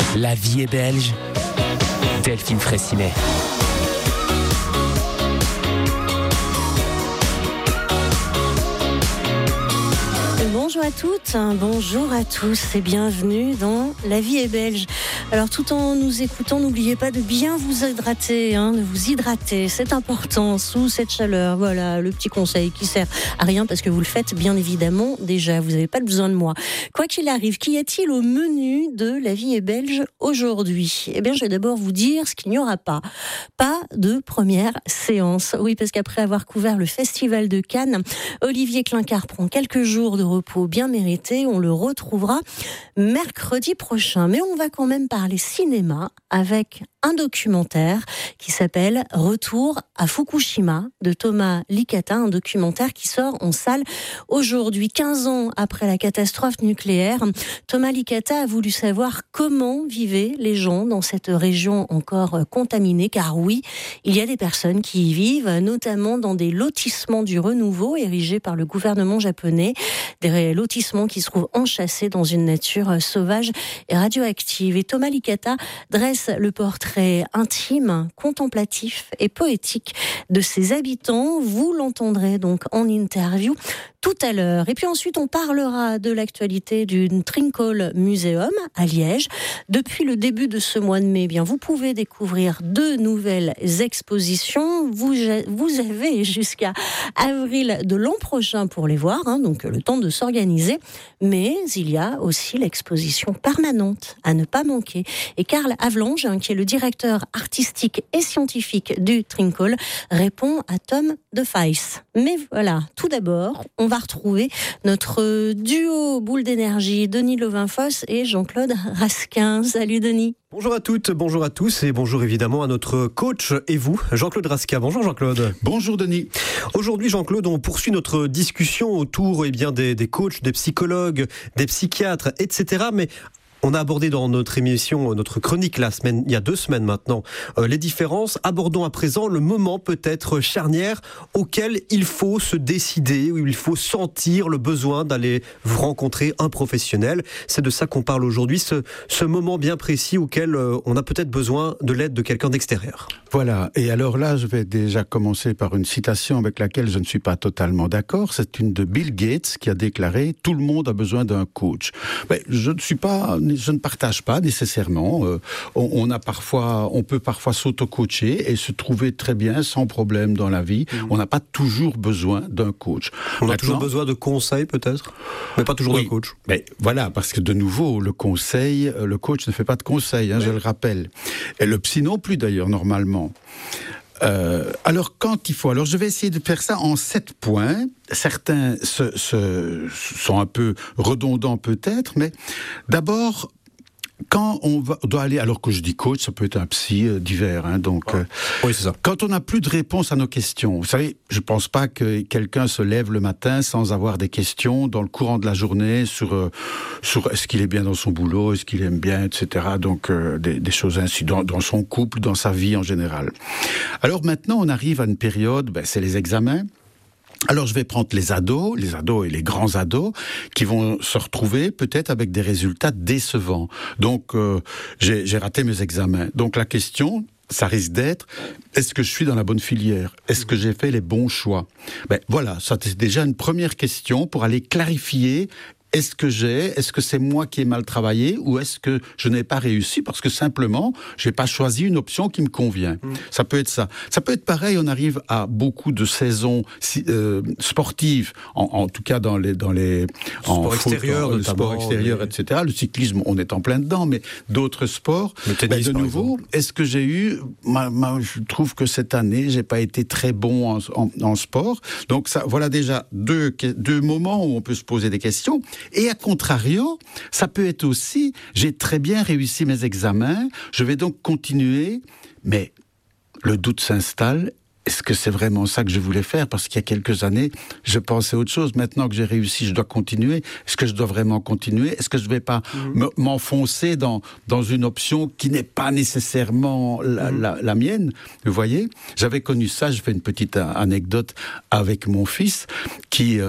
La vie est belge. Delphine Fraissinet. Bonjour à toutes, bonjour à tous et bienvenue dans La vie est belge. Alors tout en nous écoutant, n'oubliez pas de bien vous hydrater, de vous hydrater, c'est important sous cette chaleur. Voilà le petit conseil qui sert à rien parce que vous le faites bien évidemment déjà, vous n'avez pas besoin de moi. Quoi qu'il arrive, qu'y a-t-il au menu de La vie est belge aujourd'hui ? Eh bien je vais d'abord vous dire ce qu'il n'y aura pas. Pas de première séance. Oui, parce qu'après avoir couvert le festival de Cannes, Olivier Klinkert prend quelques jours de repos bien mérité, on le retrouvera mercredi prochain. Mais on va quand même parler cinéma avec un documentaire qui s'appelle Retour à Fukushima de Thomas Licata, un documentaire qui sort en salle aujourd'hui. 15 ans après la catastrophe nucléaire, Thomas Licata a voulu savoir comment vivaient les gens dans cette région encore contaminée, car oui, il y a des personnes qui y vivent, notamment dans des lotissements du renouveau érigés par le gouvernement japonais, des lotissements qui se trouvent enchâssés dans une nature sauvage et radioactive. Et Thomas Licata dresse le portrait intime, contemplatif et poétique de ses habitants. Vous l'entendrez donc en interview tout à l'heure. Et puis ensuite, on parlera de l'actualité du Trinkel Museum à Liège. Depuis le début de ce mois de mai, vous pouvez découvrir 2 nouvelles expositions. Vous avez jusqu'à avril de l'an prochain pour les voir, donc le temps de s'organiser. Mais il y a aussi l'exposition permanente à ne pas manquer. Et Karl Havelange, qui est le directeur artistique et scientifique du Trinkel, répond à Tom de Feis. Mais voilà, tout d'abord, on va retrouver notre duo boule d'énergie, Denis Levinfoss et Jean-Claude Raskin. Salut Denis. Bonjour à toutes, bonjour à tous et bonjour évidemment à notre coach et vous, Jean-Claude Raskin. Bonjour Jean-Claude. Bonjour Denis. Aujourd'hui Jean-Claude, on poursuit notre discussion autour des coachs, des psychologues, des psychiatres, etc. Mais on a abordé dans notre émission, notre chronique il y a 2 semaines maintenant, les différences. Abordons à présent le moment peut-être charnière auquel il faut se décider, où il faut sentir le besoin d'aller rencontrer un professionnel. C'est de ça qu'on parle aujourd'hui, ce moment bien précis auquel on a peut-être besoin de l'aide de quelqu'un d'extérieur. Voilà, et alors là, je vais déjà commencer par une citation avec laquelle je ne suis pas totalement d'accord. C'est une de Bill Gates qui a déclaré « Tout le monde a besoin d'un coach ». Je ne partage pas nécessairement. On peut parfois s'auto-coacher et se trouver très bien, sans problème dans la vie. On n'a pas toujours besoin d'un coach. On a toujours besoin de conseils peut-être, mais pas toujours d'un coach. Mais voilà, parce que de nouveau, le coach ne fait pas de conseils, je le rappelle. Et le psy non plus d'ailleurs, normalement. Alors je vais essayer de faire ça en 7 points. Certains sont un peu redondants peut-être, mais d'abord, quand on doit aller, alors que je dis coach, ça peut être un psy divers, oui, c'est ça. Quand on n'a plus de réponse à nos questions, vous savez, je pense pas que quelqu'un se lève le matin sans avoir des questions dans le courant de la journée sur est-ce qu'il est bien dans son boulot, est-ce qu'il aime bien, etc. Donc des choses ainsi dans son couple, dans sa vie en général. Alors maintenant, on arrive à une période, c'est les examens. Alors je vais prendre les ados et les grands ados qui vont se retrouver peut-être avec des résultats décevants. Donc j'ai raté mes examens. Donc la question, ça risque d'être, est-ce que je suis dans la bonne filière ? Est-ce que j'ai fait les bons choix ? Voilà, ça c'est déjà une première question pour aller clarifier. Est-ce que c'est moi qui ai mal travaillé ou est-ce que je n'ai pas réussi parce que simplement, j'ai pas choisi une option qui me convient. Ça peut être ça. Ça peut être pareil, on arrive à beaucoup de saisons sportives, en tout cas dans les sport extérieur, le sport extérieur, etc. Le cyclisme, on est en plein dedans, mais d'autres sports. Le tennis, de nouveau, est-ce que j'ai eu, je trouve que cette année, j'ai pas été très bon en sport. Donc ça, voilà déjà deux moments où on peut se poser des questions. Et à contrario, ça peut être aussi, j'ai très bien réussi mes examens, je vais donc continuer, mais le doute s'installe. Est-ce que c'est vraiment ça que je voulais faire ? Parce qu'il y a quelques années, je pensais autre chose. Maintenant que j'ai réussi, je dois continuer. Est-ce que je dois vraiment continuer ? Est-ce que je ne vais pas m'enfoncer dans une option qui n'est pas nécessairement la mienne ? Vous voyez ? J'avais connu ça, je fais une petite anecdote avec mon fils qui